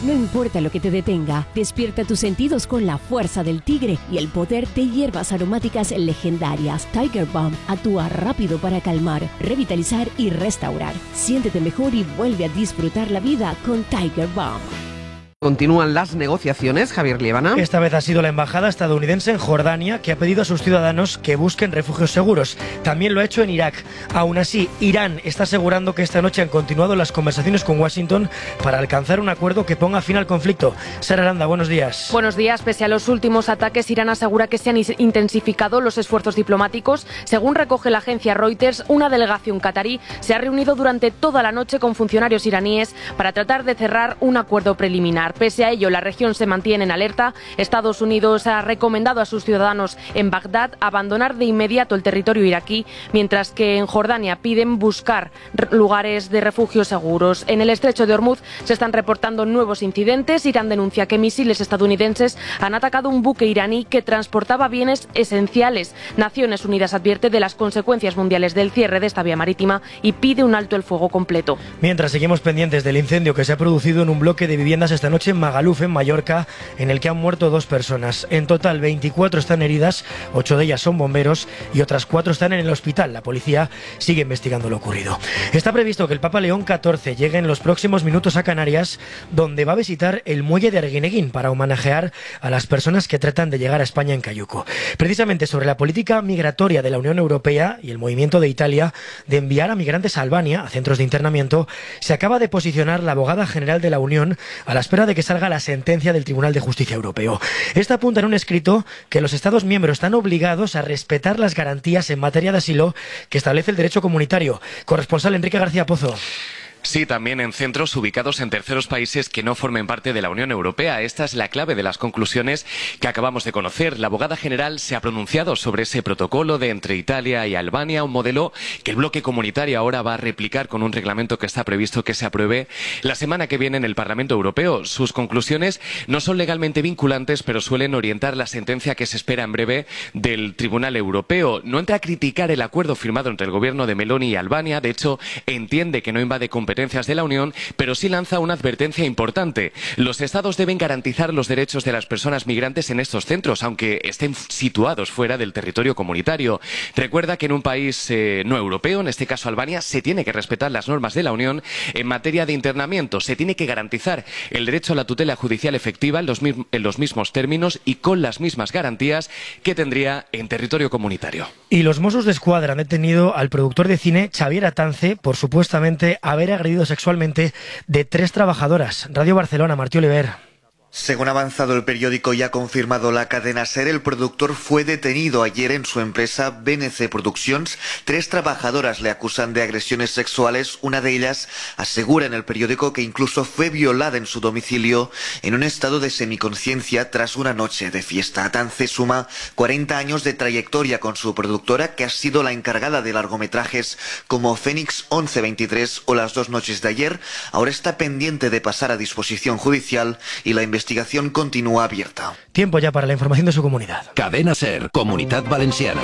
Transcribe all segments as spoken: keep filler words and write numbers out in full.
No importa lo que te detenga, despierta tus sentidos con la fuerza del tigre y el poder de hierbas aromáticas legendarias. Tiger Balm actúa rápido para calmar, revitalizar y restaurar. Siéntete mejor y vuelve a disfrutar la vida con Tiger Balm. Continúan las negociaciones, Javier Liébana. Esta vez ha sido la embajada estadounidense en Jordania que ha pedido a sus ciudadanos que busquen refugios seguros. También lo ha hecho en Irak. Aún así, Irán está asegurando que esta noche han continuado las conversaciones con Washington para alcanzar un acuerdo que ponga fin al conflicto. Sara Aranda, buenos días. Buenos días. Pese a los últimos ataques, Irán asegura que se han intensificado los esfuerzos diplomáticos. Según recoge la agencia Reuters, una delegación catarí se ha reunido durante toda la noche con funcionarios iraníes para tratar de cerrar un acuerdo preliminar. Pese a ello, la región se mantiene en alerta. Estados Unidos ha recomendado a sus ciudadanos en Bagdad abandonar de inmediato el territorio iraquí, mientras que en Jordania piden buscar lugares de refugio seguros. En el estrecho de Hormuz se están reportando nuevos incidentes. Irán denuncia que misiles estadounidenses han atacado un buque iraní que transportaba bienes esenciales. Naciones Unidas advierte de las consecuencias mundiales del cierre de esta vía marítima y pide un alto el fuego completo. Mientras seguimos pendientes del incendio que se ha producido en un bloque de viviendas esta noche en Magaluf, en Mallorca, en el que han muerto dos personas. En total, veinticuatro están heridas, ocho de ellas son bomberos y otras cuatro están en el hospital. La policía sigue investigando lo ocurrido. Está previsto que el Papa León catorce llegue en los próximos minutos a Canarias, donde va a visitar el muelle de Arguineguín para homenajear a las personas que tratan de llegar a España en cayuco. Precisamente sobre la política migratoria de la Unión Europea y el movimiento de Italia de enviar a migrantes a Albania, a centros de internamiento, se acaba de posicionar la abogada general de la Unión a la espera de que salga la sentencia del Tribunal de Justicia Europeo. Esta apunta en un escrito que los Estados miembros están obligados a respetar las garantías en materia de asilo que establece el derecho comunitario. Corresponsal Enrique García Pozo. Sí, también en centros ubicados en terceros países que no formen parte de la Unión Europea. Esta es la clave de las conclusiones que acabamos de conocer. La abogada general se ha pronunciado sobre ese protocolo de entre Italia y Albania, un modelo que el bloque comunitario ahora va a replicar con un reglamento que está previsto que se apruebe la semana que viene en el Parlamento Europeo. Sus conclusiones no son legalmente vinculantes, pero suelen orientar la sentencia que se espera en breve del Tribunal Europeo. No entra a criticar el acuerdo firmado entre el gobierno de Meloni y Albania. De hecho, entiende que no invade competencias competencias de la Unión, pero sí lanza una advertencia importante. Los Estados deben garantizar los derechos de las personas migrantes en estos centros, aunque estén situados fuera del territorio comunitario. Recuerda que en un país eh, no europeo, en este caso Albania, se tiene que respetar las normas de la Unión en materia de internamiento. Se tiene que garantizar el derecho a la tutela judicial efectiva en los, en los mismos términos y con las mismas garantías que tendría en territorio comunitario. Y los Mossos d'Esquadra han detenido al productor de cine Xavier Atance por supuestamente haber agredido sexualmente de tres trabajadoras. Radio Barcelona, Martí Oliver. Según ha avanzado el periódico y ha confirmado la cadena SER, el productor fue detenido ayer en su empresa B N C Productions. Tres trabajadoras le acusan de agresiones sexuales. Una de ellas asegura en el periódico que incluso fue violada en su domicilio en un estado de semiconciencia tras una noche de fiesta. Atance suma cuarenta años de trayectoria con su productora, que ha sido la encargada de largometrajes como Fénix once veintitrés o Las dos noches de ayer. Ahora está pendiente de pasar a disposición judicial y la investigación La investigación continúa abierta. Tiempo ya para la información de su comunidad. Cadena SER, Comunidad Valenciana.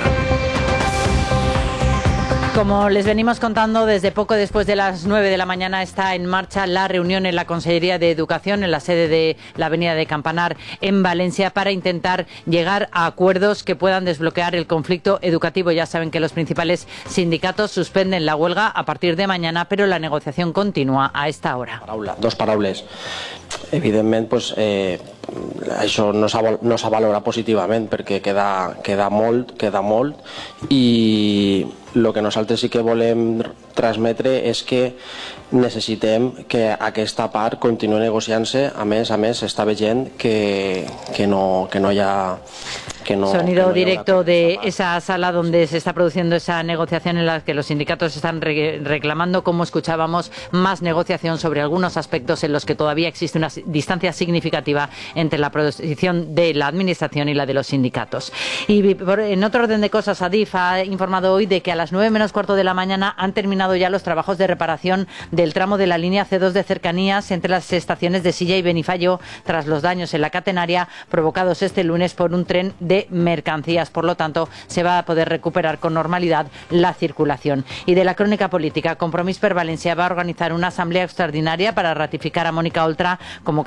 Como les venimos contando, desde poco después de las nueve de la mañana está en marcha la reunión en la Consellería de Educación, en la sede de la Avenida de Campanar, en Valencia, para intentar llegar a acuerdos que puedan desbloquear el conflicto educativo. Ya saben que los principales sindicatos suspenden la huelga a partir de mañana, pero la negociación continúa a esta hora. Paraula, dos paraules. Evidentment, pues, eh, això no s'ha no s'ha valorat positivament perquè queda, queda molt, queda molt i el que nosaltres sí que volem transmetre és que necessitem que aquesta part continuï negociant-se. A més, a més, s'està veient que, que, no, que no hi ha... Que no, Sonido que no directo de esa sala donde se está produciendo esa negociación, en la que los sindicatos están re reclamando, como escuchábamos, más negociación sobre algunos aspectos en los que todavía existe una distancia significativa entre la posición de la administración y la de los sindicatos. Y por, en otro orden de cosas, Adif ha informado hoy de que a las nueve menos cuarto de la mañana han terminado ya los trabajos de reparación del tramo de la línea C dos de cercanías entre las estaciones de Silla y Benifallo, tras los daños en la catenaria provocados este lunes por un tren de mercancías. Por lo tanto, se va a poder recuperar con normalidad la circulación. Y de la crónica política, Compromís per Valencia va a organizar una asamblea extraordinaria para ratificar a Mónica Oltra como